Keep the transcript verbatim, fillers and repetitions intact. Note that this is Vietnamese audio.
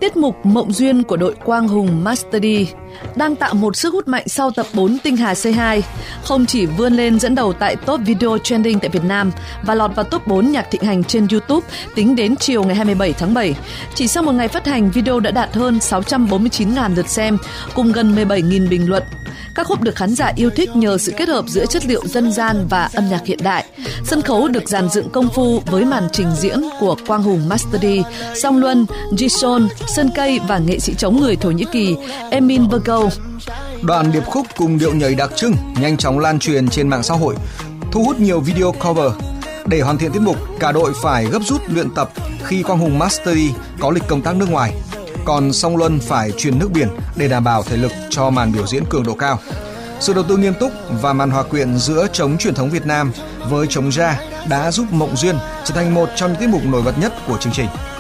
Tiết mục Mộng Duyên của đội Quang Hùng Master D đang tạo một sức hút mạnh sau tập bốn Tinh Hà Say Hi, không chỉ vươn lên dẫn đầu tại top video trending tại Việt Nam và lọt vào top bốn nhạc thịnh hành trên YouTube tính đến chiều ngày hai mươi bảy tháng bảy. Chỉ sau một ngày phát hành, video đã đạt hơn sáu trăm bốn mươi chín nghìn lượt xem cùng gần mười bảy nghìn bình luận. Các khúc được khán giả yêu thích nhờ sự kết hợp giữa chất liệu dân gian và âm nhạc hiện đại. Sân khấu được dàn dựng công phu với màn trình diễn của Quang Hùng Master D, Song Luân, Jisoo, Sơn Cây và nghệ sĩ trống người Thổ Nhĩ Kỳ Emin Virgo. Đoạn điệp khúc cùng điệu nhảy đặc trưng nhanh chóng lan truyền trên mạng xã hội, thu hút nhiều video cover. Để hoàn thiện tiết mục, cả đội phải gấp rút luyện tập khi Quang Hùng Master D có lịch công tác nước ngoài. Còn Song Luân phải truyền nước biển để đảm bảo thể lực cho màn biểu diễn cường độ cao. Sự đầu tư nghiêm túc và màn hòa quyện giữa trống truyền thống Việt Nam với trống jazz đã giúp Mộng Duyên trở thành một trong những tiết mục nổi bật nhất của chương trình.